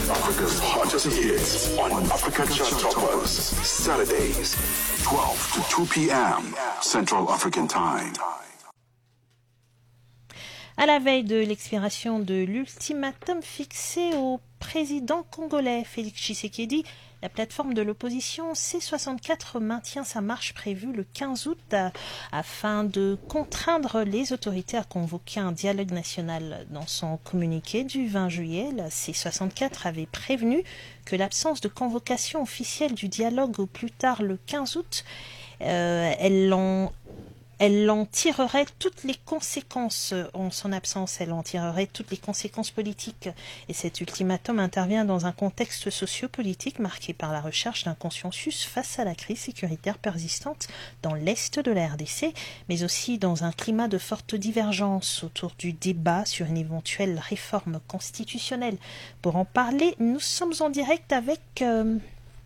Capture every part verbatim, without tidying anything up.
Africa's hottest hits on Africa Chart Toppers. Saturdays, twelve to two p.m. Central African Time. À la veille de l'expiration de l'ultimatum fixé au président congolais Félix Tshisekedi, la plateforme de l'opposition C soixante-quatre maintient sa marche prévue le quinze août à, afin de contraindre les autorités à convoquer un dialogue national. Dans son communiqué du vingt juillet, la C soixante-quatre avait prévenu que l'absence de convocation officielle du dialogue au plus tard le quinze août, euh, elle l'en Elle en tirerait toutes les conséquences, en son absence, elle en tirerait toutes les conséquences politiques. Et cet ultimatum intervient dans un contexte sociopolitique marqué par la recherche d'un consensus face à la crise sécuritaire persistante dans l'Est de la R D C, mais aussi dans un climat de forte divergence autour du débat sur une éventuelle réforme constitutionnelle. Pour en parler, nous sommes en direct avec... Euh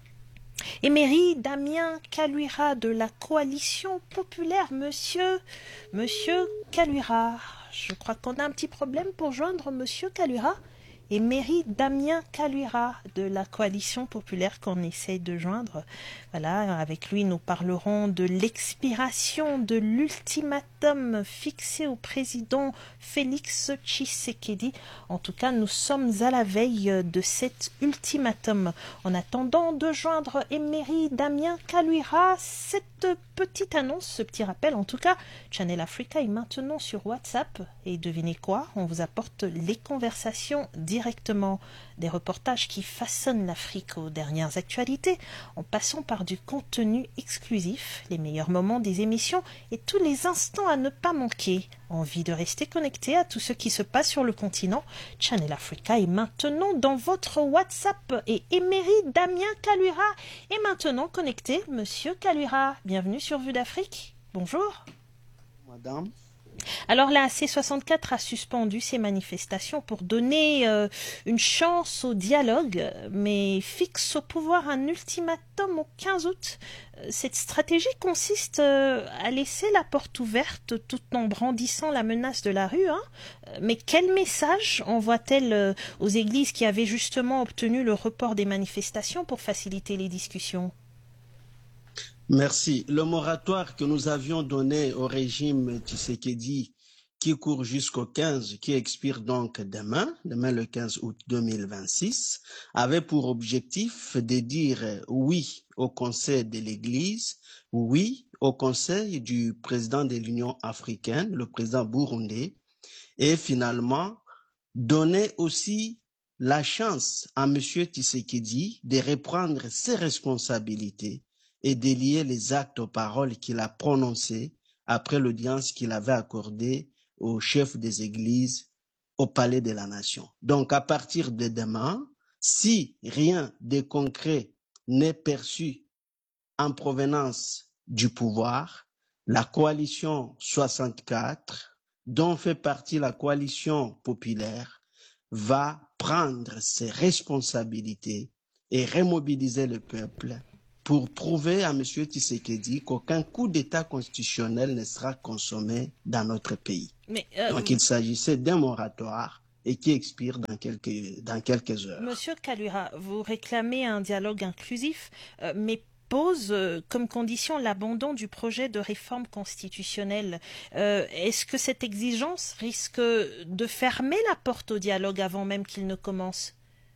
Emery Damien Kaluira de la Coalition Populaire. Monsieur, Monsieur Kaluira, je crois qu'on a un petit problème pour joindre Monsieur Kaluira. Emery Damien Kaluira de la Coalition Populaire qu'on essaye de joindre. Voilà, avec lui nous parlerons de l'expiration de l'ultimatum fixé au président Félix Tshisekedi. En tout cas, nous sommes à la veille de cet ultimatum. En attendant de joindre Emery Damien Kaluira, cette petite annonce, ce petit rappel, en tout cas, Channel Africa est maintenant sur WhatsApp. Et devinez quoi, on vous apporte les conversations directement, des reportages qui façonnent l'Afrique aux dernières actualités, en passant par du contenu exclusif, les meilleurs moments des émissions et tous les instants à ne pas manquer. Envie de rester connecté à tout ce qui se passe sur le continent? Channel Africa est maintenant dans votre WhatsApp et Emery Damien Kaluira est maintenant connecté. Monsieur Kaluira, bienvenue sur Vue d'Afrique. Bonjour. Madame. Alors la C soixante-quatre a suspendu ses manifestations pour donner euh, une chance au dialogue, mais fixe au pouvoir un ultimatum au quinze août. Cette stratégie consiste euh, à laisser la porte ouverte tout en brandissant la menace de la rue. Hein. Mais quel message envoie-t-elle euh, aux églises qui avaient justement obtenu le report des manifestations pour faciliter les discussions ? Merci. Le moratoire que nous avions donné au régime Tshisekedi, qui court jusqu'au quinze, qui expire donc demain, demain le quinze août deux mille vingt-six, avait pour objectif de dire oui au conseil de l'Église, oui au conseil du président de l'Union africaine, le président burundais, et finalement donner aussi la chance à M. Tshisekedi de reprendre ses responsabilités et de lier les actes aux paroles qu'il a prononcées après l'audience qu'il avait accordée au chef des églises au Palais de la Nation. Donc, à partir de demain, si rien de concret n'est perçu en provenance du pouvoir, la coalition soixante-quatre, dont fait partie la coalition populaire, va prendre ses responsabilités et remobiliser le peuple pour prouver à M. Tshisekedi qu'aucun coup d'État constitutionnel ne sera consommé dans notre pays. Mais, euh, Donc il s'agissait d'un moratoire et qui expire dans quelques, dans quelques heures. Monsieur Kaluira, vous réclamez un dialogue inclusif, euh, mais pose euh, comme condition l'abandon du projet de réforme constitutionnelle. Euh, est-ce que cette exigence risque de fermer la porte au dialogue avant même qu'il ne commence ?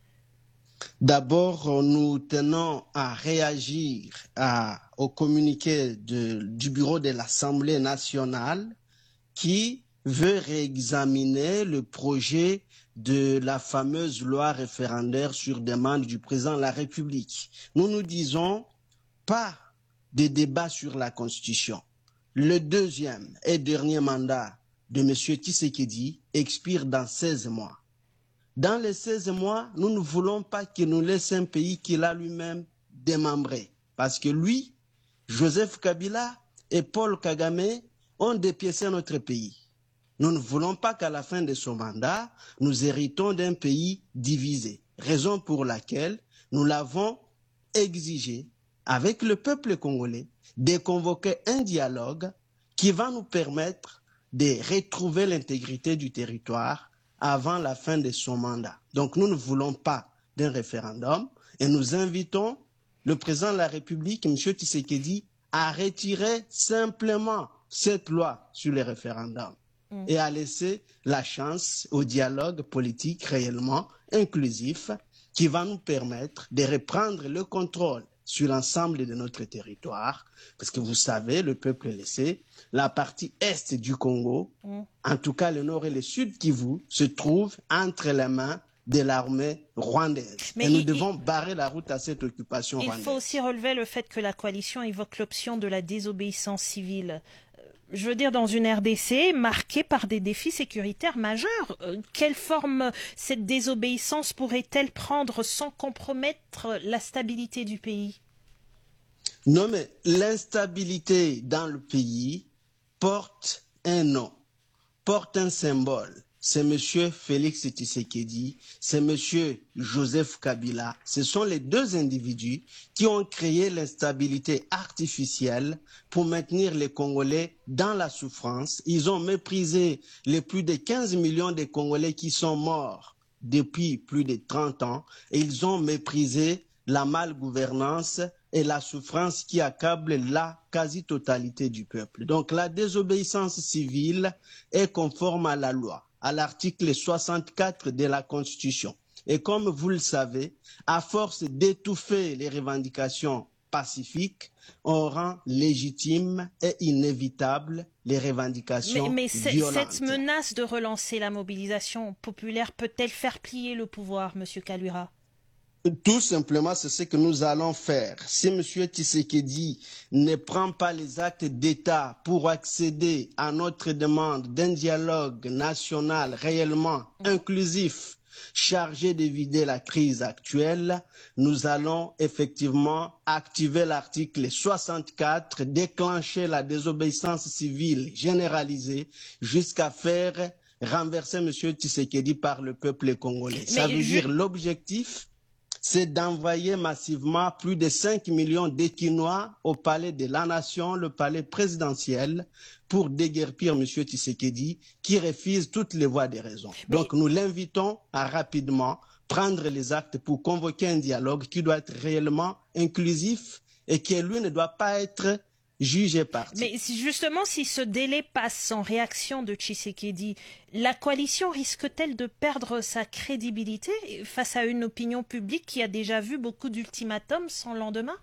D'abord, nous tenons à réagir à, au communiqué de, du bureau de l'Assemblée nationale qui veut réexaminer le projet de la fameuse loi référendaire sur demande du président de la République. Nous nous disons pas de débat sur la Constitution. Le deuxième et dernier mandat de M. Tshisekedi expire dans seize mois. Dans les seize mois, nous ne voulons pas qu'il nous laisse un pays qu'il a lui-même démembré. Parce que lui, Joseph Kabila et Paul Kagame ont dépiécé notre pays. Nous ne voulons pas qu'à la fin de son mandat, nous héritons d'un pays divisé. Raison pour laquelle nous l'avons exigé avec le peuple congolais de convoquer un dialogue qui va nous permettre de retrouver l'intégrité du territoire avant la fin de son mandat. Donc nous ne voulons pas d'un référendum et nous invitons le président de la République, M. Tshisekedi, à retirer simplement cette loi sur les référendums mmh. et à laisser la chance au dialogue politique réellement inclusif qui va nous permettre de reprendre le contrôle sur l'ensemble de notre territoire, parce que vous savez, le peuple est laissé, la partie est du Congo, mmh. en tout cas le nord et le sud Kivu, se trouvent entre les mains de l'armée rwandaise. Mais et nous il, devons il, barrer la route à cette occupation il rwandaise. Il faut aussi relever le fait que la coalition évoque l'option de la désobéissance civile. Je veux dire, dans une R D C marquée par des défis sécuritaires majeurs. Euh, quelle forme cette désobéissance pourrait-elle prendre sans compromettre la stabilité du pays? Non, mais l'instabilité dans le pays porte un nom, porte un symbole. C'est M. Félix Tshisekedi, c'est M. Joseph Kabila. Ce sont les deux individus qui ont créé l'instabilité artificielle pour maintenir les Congolais dans la souffrance. Ils ont méprisé les plus de quinze millions de Congolais qui sont morts depuis plus de trente ans et ils ont méprisé la malgouvernance et la souffrance qui accable la quasi-totalité du peuple. Donc la désobéissance civile est conforme à la loi, à l'article soixante-quatre de la Constitution. Et comme vous le savez, à force d'étouffer les revendications pacifiques, on rend légitime et inévitable les revendications mais, mais violentes. Cette menace de relancer la mobilisation populaire peut-elle faire plier le pouvoir, M. Kaluira? Tout simplement, c'est ce que nous allons faire. Si M. Tshisekedi ne prend pas les actes d'État pour accéder à notre demande d'un dialogue national réellement inclusif, chargé d'éviter la crise actuelle, nous allons effectivement activer l'article soixante-quatre, déclencher la désobéissance civile généralisée jusqu'à faire renverser M. Tshisekedi par le peuple congolais. Mais Ça veut je... dire l'objectif, c'est d'envoyer massivement plus de cinq millions d'Équinois au palais de la Nation, le palais présidentiel, pour déguerpir M. Tshisekedi, qui refuse toutes les voies de raison. Mais... Donc nous l'invitons à rapidement prendre les actes pour convoquer un dialogue qui doit être réellement inclusif et qui, lui, ne doit pas être jugé parti. Mais justement, si ce délai passe sans réaction de Tshisekedi, la coalition risque-t-elle de perdre sa crédibilité face à une opinion publique qui a déjà vu beaucoup d'ultimatums sans lendemain?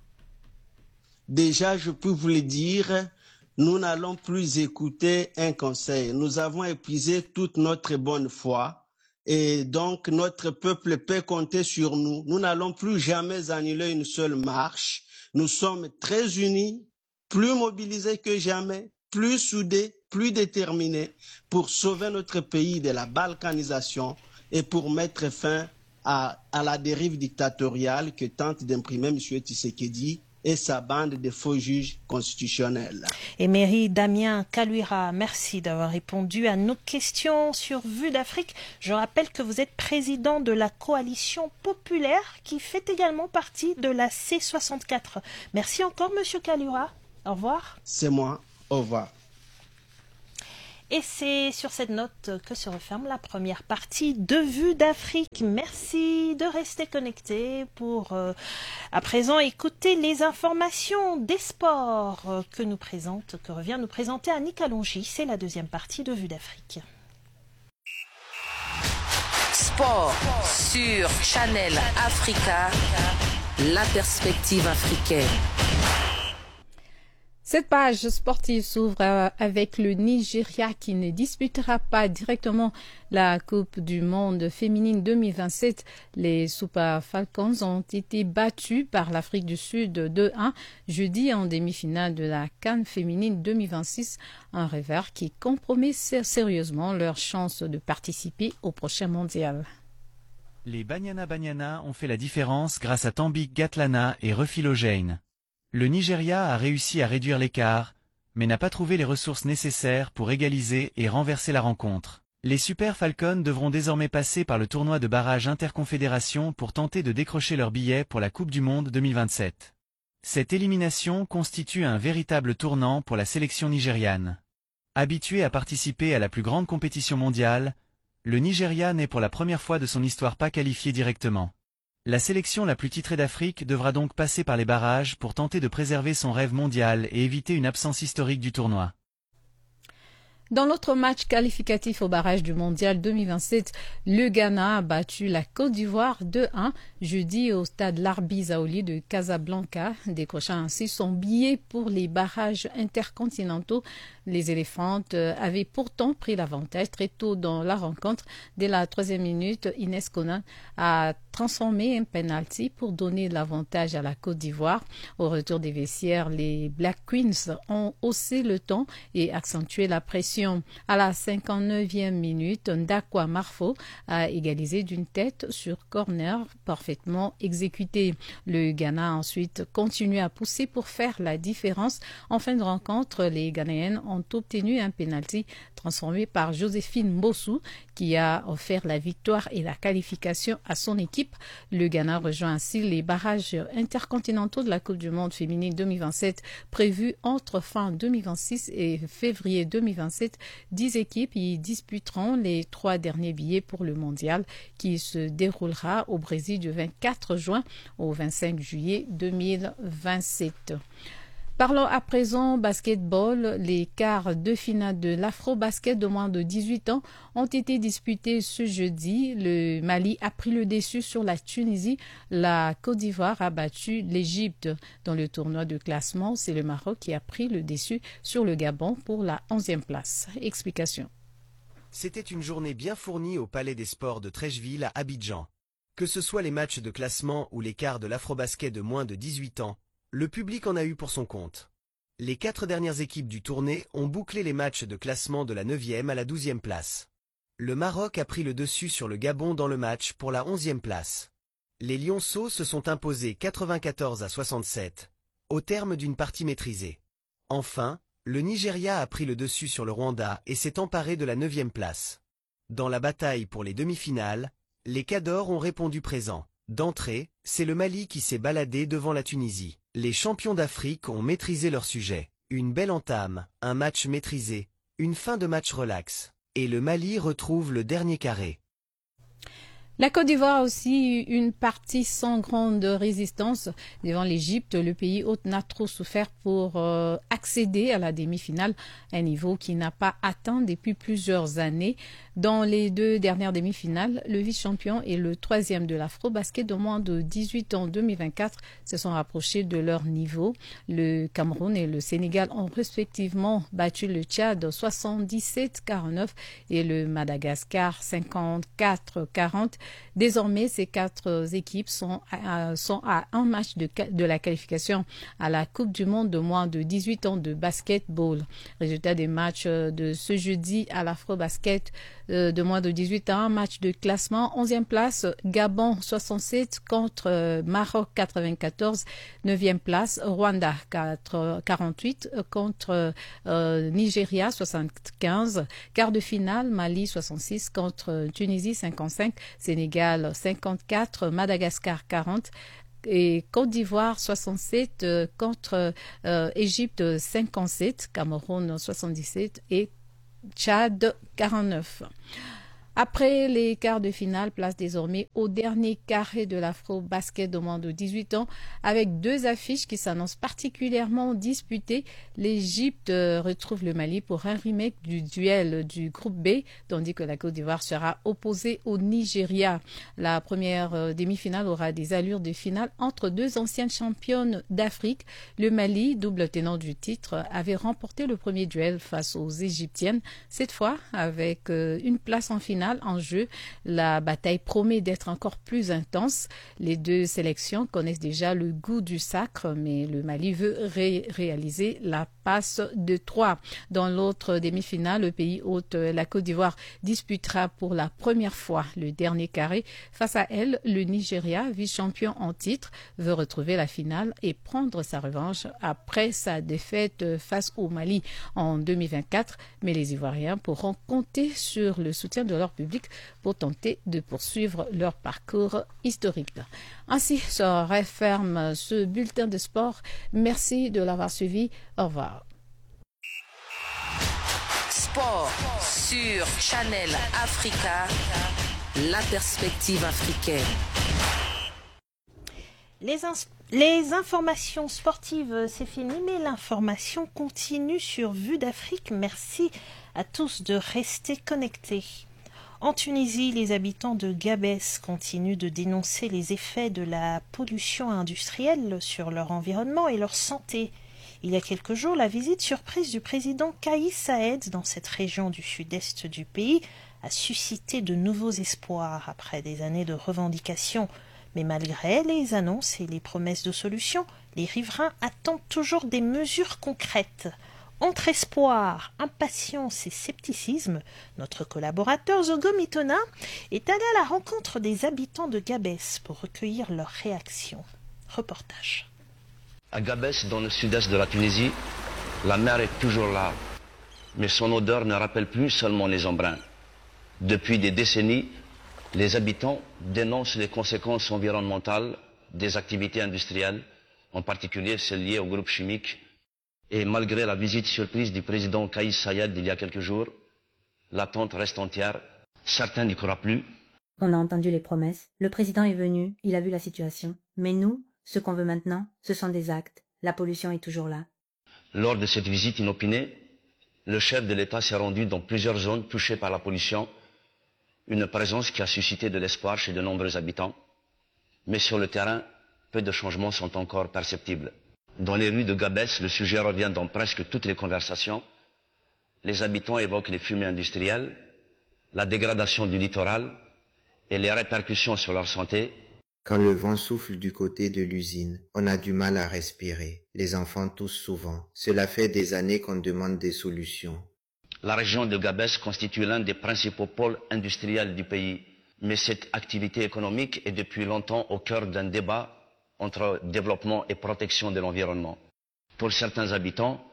Déjà, je peux vous le dire, nous n'allons plus écouter un conseil. Nous avons épuisé toute notre bonne foi et donc notre peuple peut compter sur nous. Nous n'allons plus jamais annuler une seule marche. Nous sommes très unis, plus mobilisés que jamais, plus soudés, plus déterminés pour sauver notre pays de la balkanisation et pour mettre fin à, à la dérive dictatoriale que tente d'imprimer M. Tshisekedi et sa bande de faux juges constitutionnels. Emery Damien Kaluira, merci d'avoir répondu à nos questions sur Vue d'Afrique. Je rappelle que vous êtes président de la coalition populaire qui fait également partie de la C soixante-quatre. Merci encore, M. Kaluira. Au revoir. C'est moi. Au revoir. Et c'est sur cette note que se referme la première partie de Vue d'Afrique. Merci de rester connectés pour, euh, à présent, écouter les informations des sports euh, que nous présente, que revient nous présenter Annick Alongi. C'est la deuxième partie de Vue d'Afrique. Sport sur Channel Africa, la perspective africaine. Cette page sportive s'ouvre avec le Nigeria qui ne disputera pas directement la Coupe du Monde féminine deux mille vingt-sept. Les Super Falcons ont été battus par l'Afrique du Sud deux un jeudi en demi-finale de la CAN féminine deux mille vingt-six, un revers qui compromet sérieusement leur chance de participer au prochain mondial. Les Banyana Banyana ont fait la différence grâce à Tambik Gatlana et Refilogène. Le Nigeria a réussi à réduire l'écart, mais n'a pas trouvé les ressources nécessaires pour égaliser et renverser la rencontre. Les Super Falcons devront désormais passer par le tournoi de barrage interconfédération pour tenter de décrocher leur billet pour la Coupe du Monde deux mille vingt-sept. Cette élimination constitue un véritable tournant pour la sélection nigériane. Habitué à participer à la plus grande compétition mondiale, le Nigeria n'est pour la première fois de son histoire pas qualifié directement. La sélection la plus titrée d'Afrique devra donc passer par les barrages pour tenter de préserver son rêve mondial et éviter une absence historique du tournoi. Dans l'autre match qualificatif au barrage du Mondial deux mille vingt-sept, le Ghana a battu la Côte d'Ivoire deux un jeudi au stade Larbi Zaoli de Casablanca, décrochant ainsi son billet pour les barrages intercontinentaux. Les éléphantes avaient pourtant pris l'avantage très tôt dans la rencontre. Dès la troisième minute, Inès Conan a transformé un penalty pour donner l'avantage à la Côte d'Ivoire. Au retour des vestiaires, les Black Queens ont haussé le ton et accentué la pression. À la cinquante-neuvième minute, Ndakwa Marfo a égalisé d'une tête sur corner parfaitement exécuté. Le Ghana a ensuite continué à pousser pour faire la différence. En fin de rencontre, les Ghanéennes ont obtenu un penalty transformé par Joséphine Mbossou qui a offert la victoire et la qualification à son équipe. Le Ghana rejoint ainsi les barrages intercontinentaux de la Coupe du Monde féminine deux mille vingt-sept prévus entre fin deux mille vingt-six et février deux mille vingt-sept. Dix équipes y disputeront les trois derniers billets pour le mondial qui se déroulera au Brésil du vingt-quatre juin au vingt-cinq juillet deux mille vingt-sept. Parlons à présent basketball. Les quarts de finale de l'Afro-Basket de moins de dix-huit ans ont été disputés ce jeudi. Le Mali a pris le dessus sur la Tunisie. La Côte d'Ivoire a battu l'Égypte. Dans le tournoi de classement, c'est le Maroc qui a pris le dessus sur le Gabon pour la onzième place. Explication. C'était une journée bien fournie au Palais des Sports de Trècheville à Abidjan. Que ce soit les matchs de classement ou les quarts de l'Afro-Basket de moins de dix-huit ans, le public en a eu pour son compte. Les quatre dernières équipes du tournoi ont bouclé les matchs de classement de la neuvième à la douzième place. Le Maroc a pris le dessus sur le Gabon dans le match pour la onzième place. Les Lionceaux se sont imposés quatre-vingt-quatorze à soixante-sept, au terme d'une partie maîtrisée. Enfin, le Nigeria a pris le dessus sur le Rwanda et s'est emparé de la neuvième place. Dans la bataille pour les demi-finales, les Cadors ont répondu présent. D'entrée, c'est le Mali qui s'est baladé devant la Tunisie. Les champions d'Afrique ont maîtrisé leur sujet. Une belle entame, un match maîtrisé, une fin de match relax. Et le Mali retrouve le dernier carré. La Côte d'Ivoire a aussi eu une partie sans grande résistance devant l'Égypte. Le pays hôte n'a trop souffert pour euh, accéder à la demi-finale, un niveau qui n'a pas atteint depuis plusieurs années. Dans les deux dernières demi-finales, le vice-champion et le troisième de l'Afro-Basket de moins de dix-huit ans deux mille vingt-quatre se sont rapprochés de leur niveau. Le Cameroun et le Sénégal ont respectivement battu le Tchad soixante-dix-sept à quarante-neuf et le Madagascar cinquante-quatre à quarante. Désormais, ces quatre équipes sont à, sont à un match de, de la qualification à la Coupe du Monde de moins de dix-huit ans de basketball. Résultat des matchs de ce jeudi à l'Afro-Basket de moins de dix-huit ans, match de classement, onzième place, Gabon soixante-sept contre Maroc quatre-vingt-quatorze, neuvième place, Rwanda quarante-huit contre euh, Nigeria soixante-quinze, quart de finale, Mali soixante-six contre Tunisie cinquante-cinq, Sénégal cinquante-quatre, Madagascar quarante et Côte d'Ivoire soixante-sept contre euh, Égypte cinquante-sept, Cameroun soixante-dix-sept et Tchad quarante-neuf. Après les quarts de finale, place désormais au dernier carré de l'Afro-Basket de moins de dix-huit ans avec deux affiches qui s'annoncent particulièrement disputées. L'Égypte retrouve le Mali pour un remake du duel du groupe B, tandis que la Côte d'Ivoire sera opposée au Nigeria. La première demi-finale aura des allures de finale entre deux anciennes championnes d'Afrique. Le Mali, double tenant du titre, avait remporté le premier duel face aux Égyptiennes, cette fois avec une place en finale en jeu. La bataille promet d'être encore plus intense. Les deux sélections connaissent déjà le goût du sacre, mais le Mali veut ré- réaliser la passe de trois. Dans l'autre demi-finale, le pays hôte, la Côte d'Ivoire, disputera pour la première fois le dernier carré. Face à elle, le Nigeria, vice-champion en titre, veut retrouver la finale et prendre sa revanche après sa défaite face au Mali en deux mille vingt-quatre. Mais les Ivoiriens pourront compter sur le soutien de leur public pour tenter de poursuivre leur parcours historique. Ainsi se referme ce bulletin de sport. Merci de l'avoir suivi. Au revoir. Sport sur Channel Africa, la perspective africaine. Les, ins- les informations sportives, c'est fini, mais l'information continue sur Vue d'Afrique. Merci à tous de rester connectés. En Tunisie, les habitants de Gabès continuent de dénoncer les effets de la pollution industrielle sur leur environnement et leur santé. Il y a quelques jours, la visite surprise du président Kais Saied dans cette région du sud-est du pays a suscité de nouveaux espoirs après des années de revendications. Mais malgré les annonces et les promesses de solutions, les riverains attendent toujours des mesures concrètes. Entre espoir, impatience et scepticisme, notre collaborateur Zogo Mitona est allé à la rencontre des habitants de Gabès pour recueillir leurs réactions. Reportage. À Gabès, dans le sud-est de la Tunisie, la mer est toujours là, mais son odeur ne rappelle plus seulement les embruns. Depuis des décennies, les habitants dénoncent les conséquences environnementales des activités industrielles, en particulier celles liées aux groupes chimiques. Et malgré la visite surprise du président Kais Saied il y a quelques jours, l'attente reste entière. Certains n'y croient plus. On a entendu les promesses. Le président est venu, il a vu la situation. Mais nous, ce qu'on veut maintenant, ce sont des actes. La pollution est toujours là. Lors de cette visite inopinée, le chef de l'État s'est rendu dans plusieurs zones touchées par la pollution, une présence qui a suscité de l'espoir chez de nombreux habitants. Mais sur le terrain, peu de changements sont encore perceptibles. Dans les rues de Gabès, le sujet revient dans presque toutes les conversations. Les habitants évoquent les fumées industrielles, la dégradation du littoral et les répercussions sur leur santé. Quand le vent souffle du côté de l'usine, on a du mal à respirer. Les enfants toussent souvent. Cela fait des années qu'on demande des solutions. La région de Gabès constitue l'un des principaux pôles industriels du pays. Mais cette activité économique est depuis longtemps au cœur d'un débat entre développement et protection de l'environnement. Pour certains habitants,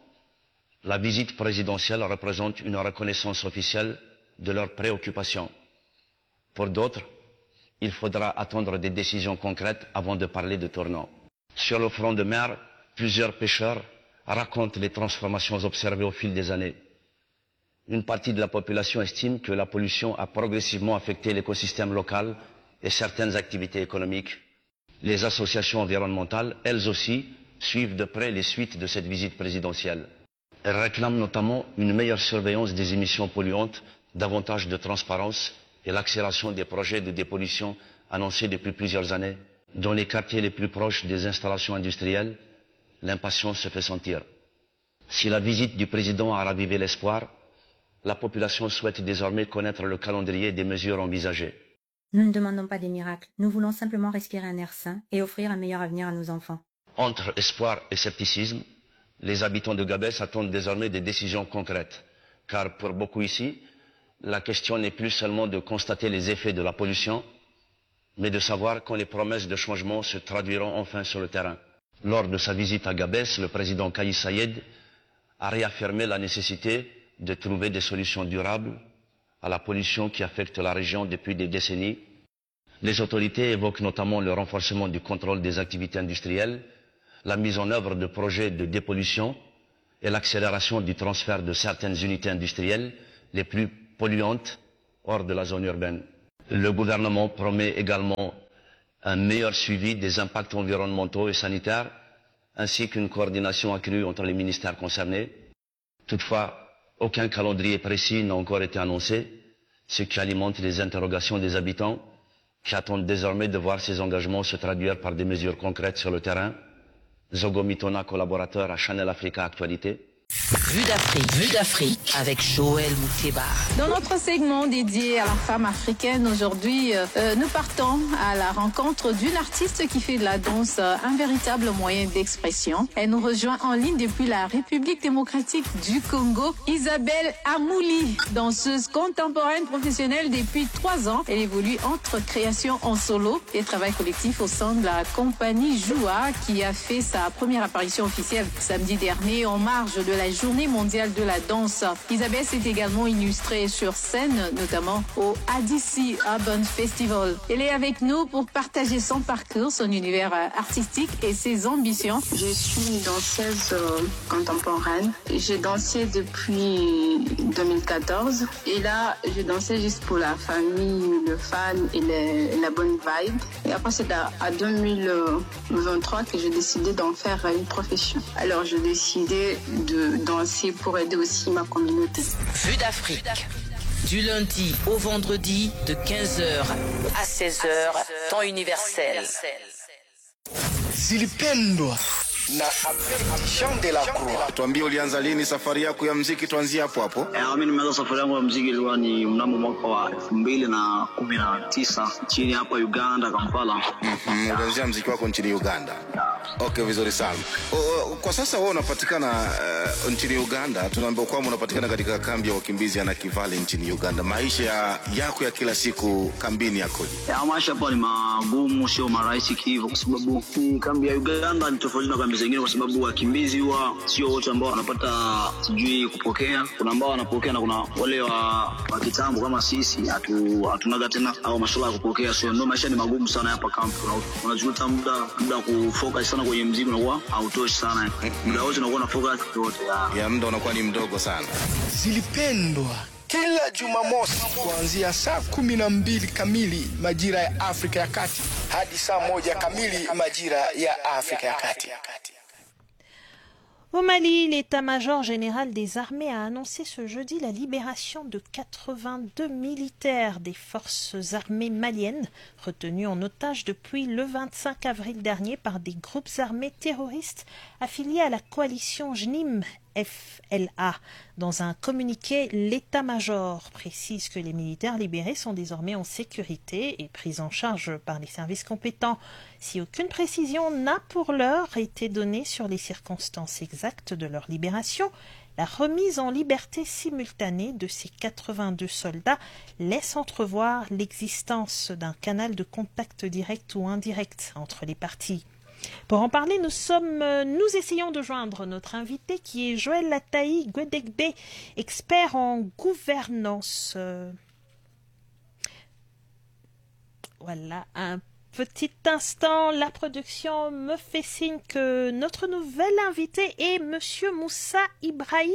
la visite présidentielle représente une reconnaissance officielle de leurs préoccupations. Pour d'autres, il faudra attendre des décisions concrètes avant de parler de tournant. Sur le front de mer, plusieurs pêcheurs racontent les transformations observées au fil des années. Une partie de la population estime que la pollution a progressivement affecté l'écosystème local et certaines activités économiques. Les associations environnementales, elles aussi, suivent de près les suites de cette visite présidentielle. Elles réclament notamment une meilleure surveillance des émissions polluantes, davantage de transparence et l'accélération des projets de dépollution annoncés depuis plusieurs années. Dans les quartiers les plus proches des installations industrielles, l'impatience se fait sentir. Si la visite du président a ravivé l'espoir, la population souhaite désormais connaître le calendrier des mesures envisagées. Nous ne demandons pas des miracles. Nous voulons simplement respirer un air sain et offrir un meilleur avenir à nos enfants. Entre espoir et scepticisme, les habitants de Gabès attendent désormais des décisions concrètes. Car pour beaucoup ici, la question n'est plus seulement de constater les effets de la pollution, mais de savoir quand les promesses de changement se traduiront enfin sur le terrain. Lors de sa visite à Gabès, le président Kais Saied a réaffirmé la nécessité de trouver des solutions durables à la pollution qui affecte la région depuis des décennies. Les autorités évoquent notamment le renforcement du contrôle des activités industrielles, la mise en œuvre de projets de dépollution et l'accélération du transfert de certaines unités industrielles les plus polluantes hors de la zone urbaine. Le gouvernement promet également un meilleur suivi des impacts environnementaux et sanitaires, ainsi qu'une coordination accrue entre les ministères concernés. Toutefois, aucun calendrier précis n'a encore été annoncé, ce qui alimente les interrogations des habitants qui attendent désormais de voir ces engagements se traduire par des mesures concrètes sur le terrain. Zogo Mitona, collaborateur à Channel Africa Actualité. Vue d'Afrique, Vue d'Afrique avec Joël Mouteba. Dans notre segment dédié à la femme africaine, aujourd'hui, euh, nous partons à la rencontre d'une artiste qui fait de la danse euh, un véritable moyen d'expression. Elle nous rejoint en ligne depuis la République démocratique du Congo, Isabelle Amouli, danseuse contemporaine professionnelle depuis trois ans. Elle évolue entre création en solo et travail collectif au sein de la compagnie Joua, qui a fait sa première apparition officielle samedi dernier en marge de la Journée mondiale de la danse. Isabelle s'est également illustrée sur scène, notamment au A D C Urban Festival. Elle est avec nous pour partager son parcours, son univers artistique et ses ambitions. Je suis une danseuse euh, contemporaine. J'ai dansé depuis deux mille quatorze et là, je dansais juste pour la famille, le fan et les, la bonne vibe. Et après, c'est à, à deux mille vingt-trois que j'ai décidé d'en faire une profession. Alors, j'ai décidé de danser pour aider aussi ma communauté. Vue d'Afrique. Du lundi au vendredi de quinze heures à seize heures, temps universel. Zilipendwa na Jean de la Croix. Tuambie ulianza lini safari yako ya muziki, tuanzie hapo hapo. Eh, mimi nimeanza safari yangu ya muziki ilikuwa ni mnamo mwaka wa elfu mbili na kumi na tisa nchini hapa Uganda, Kampala. Mhm, ulianzia muziki wako nchini Uganda. Okay, vizuri sana. O, kwa sasa wewe unapatikana uh, nchini Uganda. Tunaambiwa kwamba unapatikana katika kambi ya wakimbizi ya Nakivale nchini Uganda. Maisha ya, yako ya kila siku kambini yakoje? Ya maisha hapa ni magumu, sio marahisi hivyo, kwa sababu kambi ya Uganda ni tofauti na kambi zingine, kwa sababu wakimbizi huwa sio wote ambao wanapata sijui kupokea. Kuna ambao wanapokea na kuna wale wa, wa kitambo kama sisi hatu hatunaga tena au masuala ya kupokea. So ndio maisha ni magumu sana hapa kambi. Unajuta muda muda kufocus sana kwenye muziki unakuwa hautoshi sana. Muda wote unakuwa na focus yote ya, ya muda unakuwa ni mdogo sana. Zilipendwa kila Jumamosi kuanzia saa kumi na mbili kamili majira ya Afrika ya Kati hadi saa moja kamili majira ya Afrika ya Kati. Au Mali, l'état-major général des armées a annoncé ce jeudi la libération de quatre-vingt-deux militaires des forces armées maliennes retenus en otage depuis le vingt-cinq avril dernier par des groupes armés terroristes affiliés à la coalition J N I M F L A. Dans un communiqué, l'état-major précise que les militaires libérés sont désormais en sécurité et pris en charge par les services compétents. Si aucune précision n'a pour l'heure été donnée sur les circonstances exactes de leur libération, la remise en liberté simultanée de ces quatre-vingt-deux soldats laisse entrevoir l'existence d'un canal de contact direct ou indirect entre les parties. Pour en parler, nous sommes, nous essayons de joindre notre invité qui est Joël Lataï Gwedegbe, expert en gouvernance. Voilà, un petit instant, la production me fait signe que notre nouvel invité est Monsieur Moussa Ibrahim.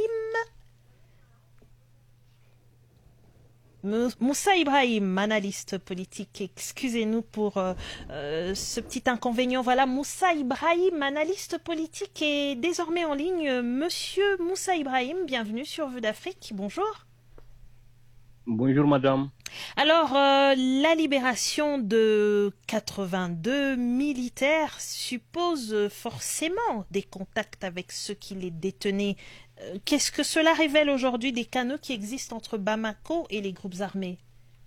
Moussa Ibrahim, analyste politique, excusez-nous pour euh, euh, ce petit inconvénient. Voilà, Moussa Ibrahim, analyste politique, est désormais en ligne. Monsieur Moussa Ibrahim, bienvenue sur Vue d'Afrique. Bonjour. Bonjour madame. Alors, euh, la libération de quatre-vingt-deux militaires suppose forcément des contacts avec ceux qui les détenaient. Euh, qu'est-ce que cela révèle aujourd'hui des canaux qui existent entre Bamako et les groupes armés?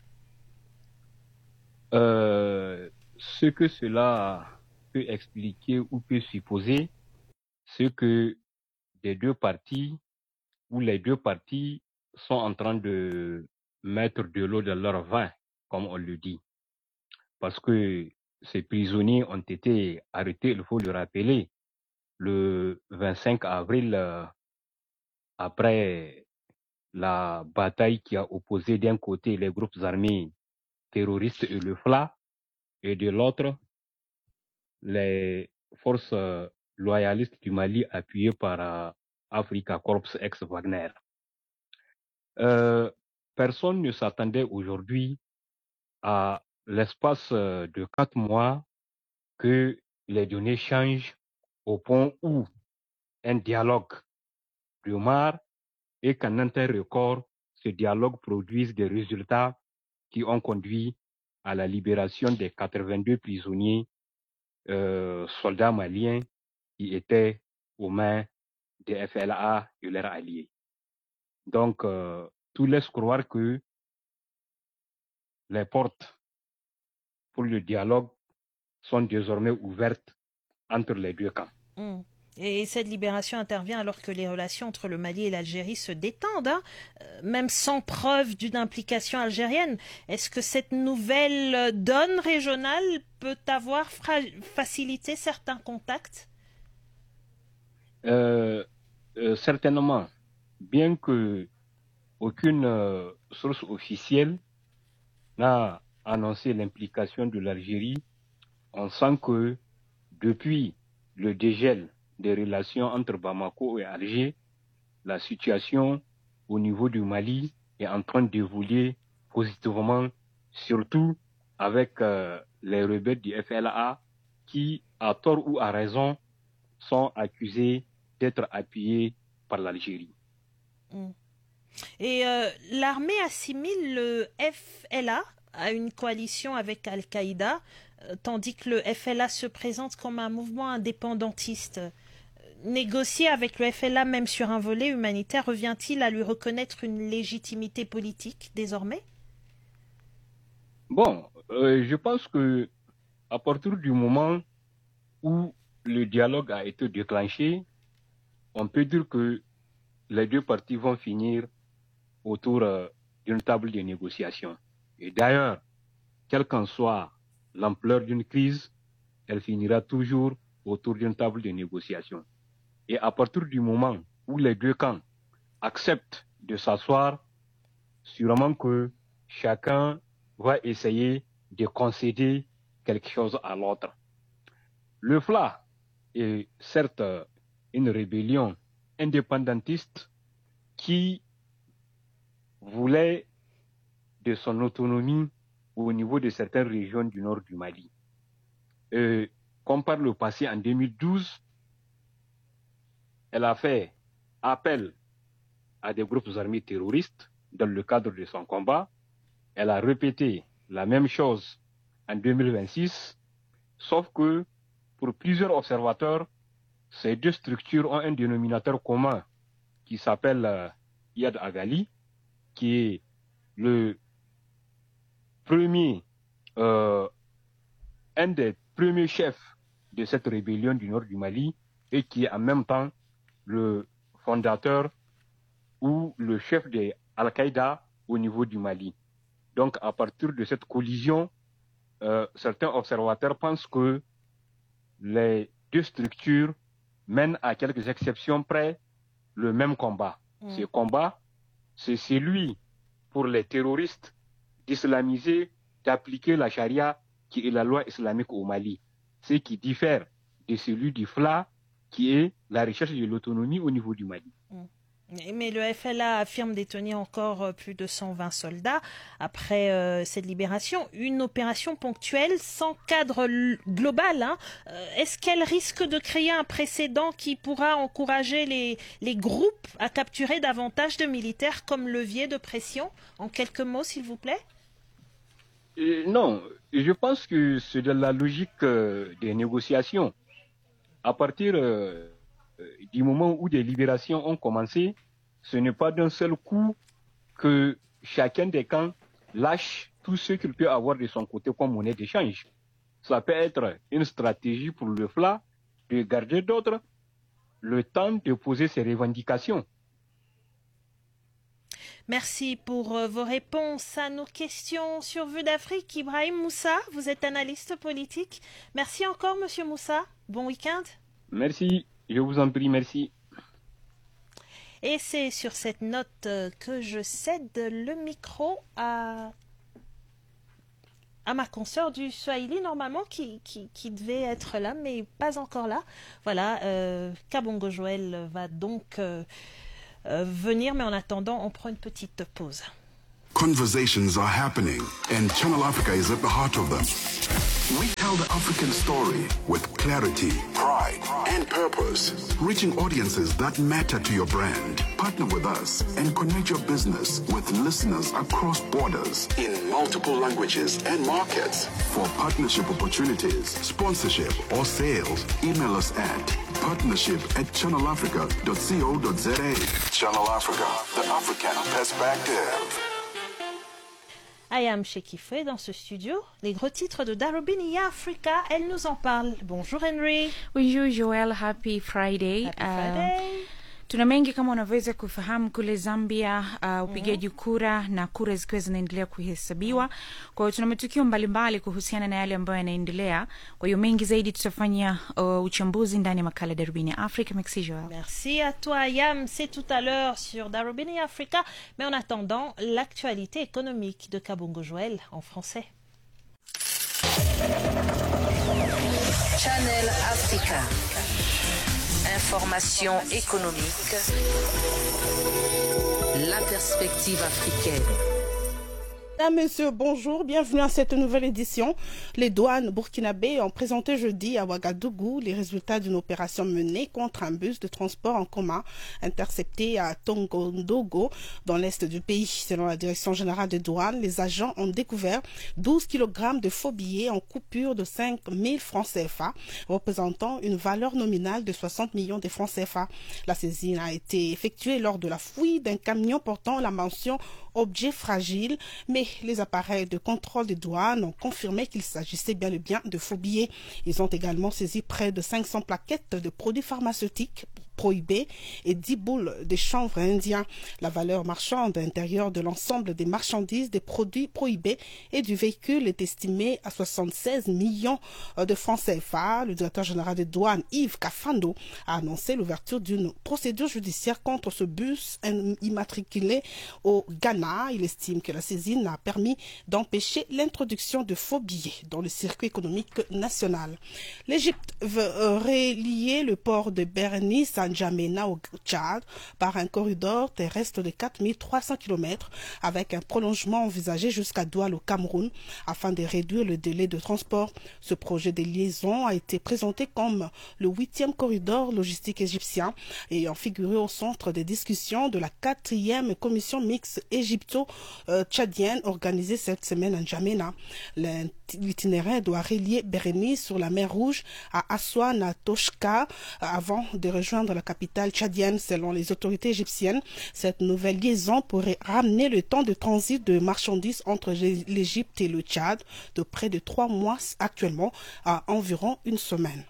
euh, Ce que cela peut expliquer ou peut supposer, c'est que les deux parties ou les deux parties sont en train de mettre de l'eau dans leur vin, comme on le dit. Parce que ces prisonniers ont été arrêtés, il faut le rappeler, le vingt-cinq avril, euh, après la bataille qui a opposé d'un côté les groupes armés terroristes et le F L A, et de l'autre les forces euh, loyalistes du Mali appuyées par euh, Africa Corps ex-Wagner. Euh, Personne ne s'attendait aujourd'hui à l'espace de quatre mois que les données changent au point où un dialogue démarre et qu'en un tel record, ce dialogue produise des résultats qui ont conduit à la libération des quatre-vingt-deux prisonniers euh, soldats maliens qui étaient aux mains des F L A et leurs alliés. Donc, euh, tout laisse croire que les portes pour le dialogue sont désormais ouvertes entre les deux camps. Mmh. Et cette libération intervient alors que les relations entre le Mali et l'Algérie se détendent, hein, même sans preuve d'une implication algérienne. Est-ce que cette nouvelle donne régionale peut avoir facilité certains contacts? euh, euh, certainement, bien que aucune euh, source officielle n'a annoncé l'implication de l'Algérie, on sent que depuis le dégel des relations entre Bamako et Alger, la situation au niveau du Mali est en train d'évoluer positivement, surtout avec euh, les rebelles du F L A qui, à tort ou à raison, sont accusés d'être appuyés par l'Algérie. Mm. Et euh, l'armée assimile le F L A à une coalition avec Al-Qaïda, euh, tandis que le F L A se présente comme un mouvement indépendantiste. Négocier avec le F L A, même sur un volet humanitaire, revient-il à lui reconnaître une légitimité politique désormais? Bon, euh, je pense que à partir du moment où le dialogue a été déclenché, on peut dire que les deux parties vont finir autour euh, d'une table de négociation. Et d'ailleurs, quelle qu'en soit l'ampleur d'une crise, elle finira toujours autour d'une table de négociation. Et à partir du moment où les deux camps acceptent de s'asseoir, sûrement que chacun va essayer de concéder quelque chose à l'autre. Le F L A est certes une rébellion indépendantiste qui voulait de son autonomie au niveau de certaines régions du nord du Mali. Et comme par le passé, en deux mille douze, elle a fait appel à des groupes armés terroristes dans le cadre de son combat. Elle a répété la même chose en deux mille vingt-six, sauf que pour plusieurs observateurs, ces deux structures ont un dénominateur commun qui s'appelle euh, Iyad Agali, qui est le premier, euh, un des premiers chefs de cette rébellion du nord du Mali et qui est en même temps le fondateur ou le chef de Al-Qaïda au niveau du Mali. Donc à partir de cette collision, euh, certains observateurs pensent que les deux structures mènent à quelques exceptions près le même combat. Mmh. Ce combat, c'est celui pour les terroristes d'islamiser, d'appliquer la charia qui est la loi islamique au Mali. Ce qui diffère de celui du F L A qui est la recherche de l'autonomie au niveau du Mali. Mmh. Mais le F L A affirme détenir encore plus de cent vingt soldats après euh, cette libération. Une opération ponctuelle sans cadre global. Hein. Est-ce qu'elle risque de créer un précédent qui pourra encourager les, les groupes à capturer davantage de militaires comme levier de pression? En quelques mots, s'il vous plaît. Euh, non, je pense que c'est de la logique euh, des négociations. À partir euh, du moment où des libérations ont commencé, ce n'est pas d'un seul coup que chacun des camps lâche tout ce qu'il peut avoir de son côté comme monnaie d'échange. Ça peut être une stratégie pour le F L A de garder d'autres le temps de poser ses revendications. Merci pour euh, vos réponses à nos questions sur Vue d'Afrique. Ibrahim Moussa, vous êtes analyste politique. Merci encore, Monsieur Moussa. Bon week-end. Merci, je vous en prie, merci. Et c'est sur cette note euh, que je cède le micro à, à ma consoeur du Swahili, normalement, qui, qui, qui devait être là, mais pas encore là. Voilà, euh, Kabongo Joël va donc... Euh, Euh, venir, mais en attendant, on prend une petite pause. Conversations are happening, and Channel Africa is at the heart of them. We tell the African story with clarity, pride, and purpose, reaching audiences that matter to your brand. Partner with us and connect your business with listeners across borders in multiple languages and markets. For partnership opportunities, sponsorship, or sales, email us at partnership at channel africa dot co dot za. Channel Africa, the African perspective. I am Shekifé dans ce studio. Les gros titres de Darubini Africa, elle nous en parle. Bonjour Henry. Bonjour Joël, happy Friday. Happy Friday. Uh, Tuna mengi kama unaweza kufahamu kule Zambia, uh, upigaji mm-hmm. kura na kura zikiwa zinaendelea kuhesabiwa. Kwa hiyo tuna matukio mbalimbali kuhusiana na yale ambayo yanaendelea. Kwa hiyo mengi zaidi tutafanya uh, uchambuzi ndani ya makala Darubini Africa. Merci Joël. Merci à toi Yam, c'est tout à l'heure sur Darubini Africa. Mais en attendant, l'actualité économique de Kabongo Joël en français. Channel Africa. Information économique. La perspective africaine. Mesdames, Messieurs, bonjour, bienvenue à cette nouvelle édition. Les douanes burkinabées ont présenté jeudi à Ouagadougou les résultats d'une opération menée contre un bus de transport en commun intercepté à Tongondogo, dans l'est du pays. Selon la Direction générale des douanes, les agents ont découvert douze kilogrammes de faux billets en coupure de cinq mille francs C F A, représentant une valeur nominale de soixante millions de francs C F A. La saisine a été effectuée lors de la fouille d'un camion portant la mention objet fragile, mais les appareils de contrôle des douanes ont confirmé qu'il s'agissait bien et bien de faux billets. Ils ont également saisi près de cinq cents plaquettes de produits pharmaceutiques prohibés et dix boules de chanvre indien. La valeur marchande intérieure de l'ensemble des marchandises des produits prohibés et du véhicule est estimée à soixante-seize millions de francs C F A. Le directeur général des douanes, Yves Kafando, a annoncé l'ouverture d'une procédure judiciaire contre ce bus immatriculé au Ghana. Il estime que la saisine a permis d'empêcher l'introduction de faux billets dans le circuit économique national. L'Égypte veut relier le port de Berenice à N'Djamena au Tchad par un corridor terrestre de quatre mille trois cents kilomètres avec un prolongement envisagé jusqu'à Douala au Cameroun afin de réduire le délai de transport. Ce projet de liaison a été présenté comme le huitième corridor logistique égyptien ayant figuré au centre des discussions de la quatrième commission mixte égypto-tchadienne organisée cette semaine à N'Djamena. L'itinéraire doit relier Bérénice sur la mer Rouge à Aswan à Toshka avant de rejoindre la capitale tchadienne. Selon les autorités égyptiennes, cette nouvelle liaison pourrait ramener le temps de transit de marchandises entre l'Égypte et le Tchad de près de trois mois actuellement à environ une semaine.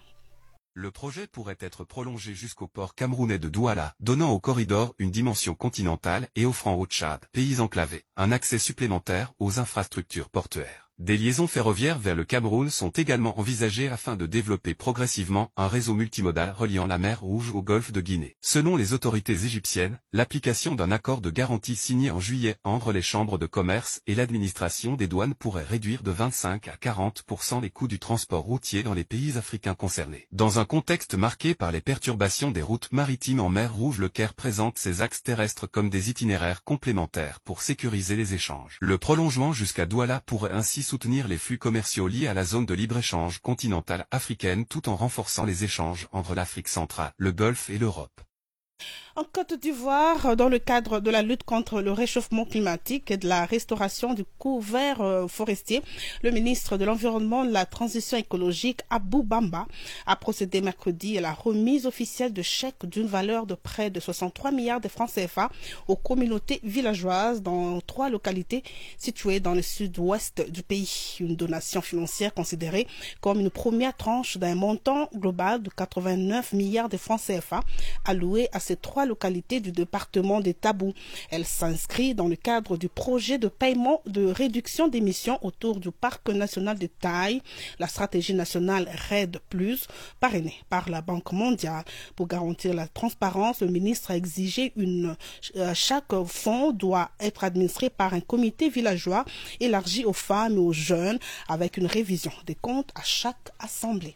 Le projet pourrait être prolongé jusqu'au port camerounais de Douala, donnant au corridor une dimension continentale et offrant au Tchad, pays enclavé, un accès supplémentaire aux infrastructures portuaires. Des liaisons ferroviaires vers le Cameroun sont également envisagées afin de développer progressivement un réseau multimodal reliant la mer Rouge au golfe de Guinée. Selon les autorités égyptiennes, l'application d'un accord de garantie signé en juillet entre les chambres de commerce et l'administration des douanes pourrait réduire de vingt-cinq à quarante pour cent les coûts du transport routier dans les pays africains concernés. Dans un contexte marqué par les perturbations des routes maritimes en mer Rouge, le Caire présente ses axes terrestres comme des itinéraires complémentaires pour sécuriser les échanges. Le prolongement jusqu'à Douala pourrait ainsi soutenir les flux commerciaux liés à la zone de libre-échange continentale africaine tout en renforçant les échanges entre l'Afrique centrale, le Golfe et l'Europe. En Côte d'Ivoire, dans le cadre de la lutte contre le réchauffement climatique et de la restauration du couvert euh, forestier, le ministre de l'Environnement et de la Transition écologique, Abou Bamba, a procédé mercredi à la remise officielle de chèques d'une valeur de près de soixante-trois milliards de francs C F A aux communautés villageoises dans trois localités situées dans le sud-ouest du pays. Une donation financière considérée comme une première tranche d'un montant global de quatre-vingt-neuf milliards de francs C F A alloués à ces trois localités du département des Tabous. Elle s'inscrit dans le cadre du projet de paiement de réduction d'émissions autour du parc national de Taï, la stratégie nationale R E D plus, parrainée par la Banque mondiale. Pour garantir la transparence, le ministre a exigé une euh, chaque fonds doit être administré par un comité villageois élargi aux femmes et aux jeunes avec une révision des comptes à chaque assemblée.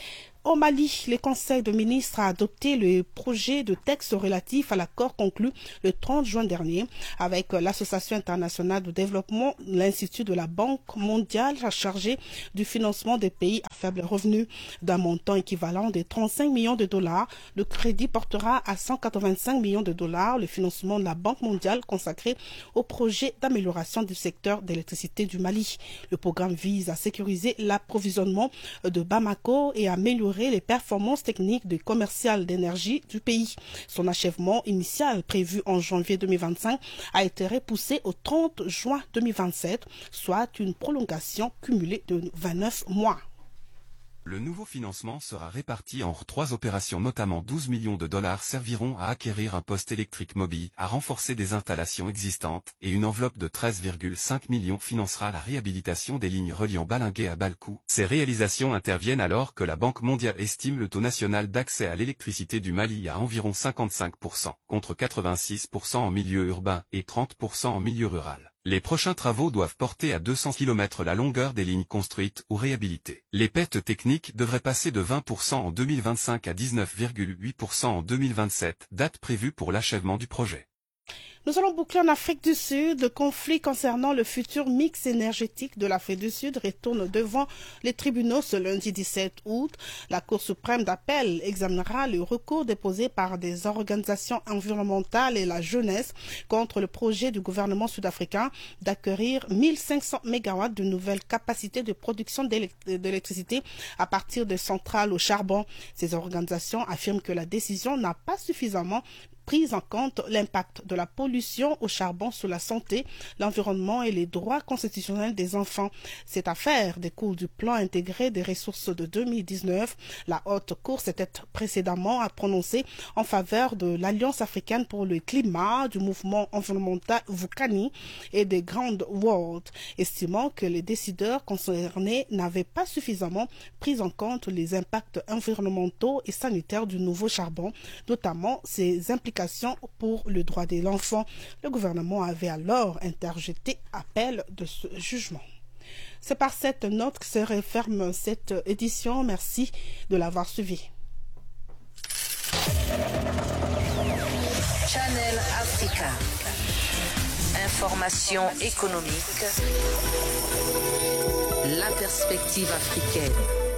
Au Mali, le Conseil de ministres a adopté le projet de texte relatif à l'accord conclu le trente juin dernier avec l'Association internationale de développement, l'Institut de la Banque mondiale chargé du financement des pays à faible revenu. D'un montant équivalent de trente-cinq millions de dollars, le crédit portera à cent quatre-vingt-cinq millions de dollars le financement de la Banque mondiale consacré au projet d'amélioration du secteur d'électricité du Mali. Le programme vise à sécuriser l'approvisionnement de Bamako et à améliorer les performances techniques du commercial d'énergie du pays. Son achèvement initial prévu en janvier deux mille vingt-cinq a été repoussé au trente juin deux mille vingt-sept, soit une prolongation cumulée de vingt-neuf mois. Le nouveau financement sera réparti en trois opérations, notamment douze millions de dollars serviront à acquérir un poste électrique mobile, à renforcer des installations existantes, et une enveloppe de treize virgule cinq millions financera la réhabilitation des lignes reliant Balingué à Balkou. Ces réalisations interviennent alors que la Banque mondiale estime le taux national d'accès à l'électricité du Mali à environ cinquante-cinq pour cent, contre quatre-vingt-six pour cent en milieu urbain et trente pour cent en milieu rural. Les prochains travaux doivent porter à deux cents kilomètres la longueur des lignes construites ou réhabilitées. Les pertes techniques devraient passer de vingt pour cent en deux mille vingt-cinq à dix-neuf virgule huit pour cent en deux mille vingt-sept, date prévue pour l'achèvement du projet. Nous allons boucler en Afrique du Sud. Le conflit concernant le futur mix énergétique de l'Afrique du Sud retourne devant les tribunaux ce lundi dix-sept août. La Cour suprême d'appel examinera le recours déposé par des organisations environnementales et la jeunesse contre le projet du gouvernement sud-africain d'acquérir mille cinq cents mégawatts de nouvelles capacités de production d'électricité à partir de centrales au charbon. Ces organisations affirment que la décision n'a pas suffisamment prise en compte l'impact de la pollution au charbon sur la santé, l'environnement et les droits constitutionnels des enfants. Cette affaire découle du plan intégré des ressources de deux mille dix-neuf. La Haute Cour s'était précédemment prononcée en faveur de l'Alliance africaine pour le climat, du mouvement environnemental Vukani et des Grand World, estimant que les décideurs concernés n'avaient pas suffisamment pris en compte les impacts environnementaux et sanitaires du nouveau charbon, notamment ses implications pour le droit de l'enfant. Le gouvernement avait alors interjeté appel de ce jugement. C'est par cette note que se referme cette édition. Merci de l'avoir suivi. Channel Africa. Information économique. La perspective africaine.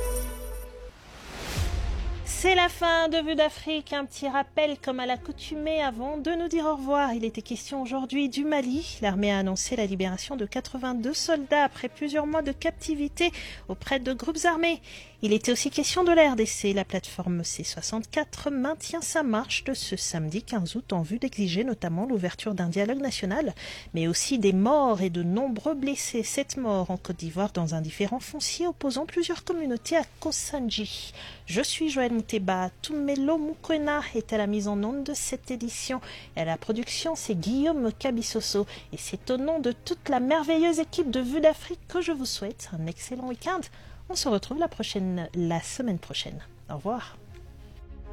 C'est la fin de Vue d'Afrique. Un petit rappel comme à l'accoutumée avant de nous dire au revoir. Il était question aujourd'hui du Mali. L'armée a annoncé la libération de quatre-vingt-deux soldats après plusieurs mois de captivité auprès de groupes armés. Il était aussi question de la R D C. La plateforme C soixante-quatre maintient sa marche de ce samedi quinze août en vue d'exiger notamment l'ouverture d'un dialogue national, mais aussi des morts et de nombreux blessés. Sept morts en Côte d'Ivoire dans un différend foncier opposant plusieurs communautés à Kosanji. Je suis Joël Mouteba. Tumelo Mukwena est à la mise en onde de cette édition. Et à la production, c'est Guillaume Cabissoso. Et c'est au nom de toute la merveilleuse équipe de Vue d'Afrique que je vous souhaite un excellent week-end. On se retrouve la prochaine, la semaine prochaine. Au revoir.